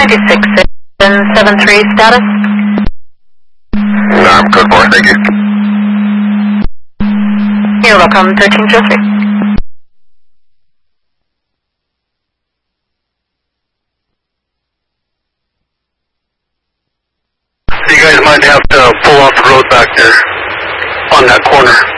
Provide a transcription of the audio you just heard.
96773 status? No, I'm good for it, thank you. You're welcome, 1303. You guys might have to pull off the road back there on that corner.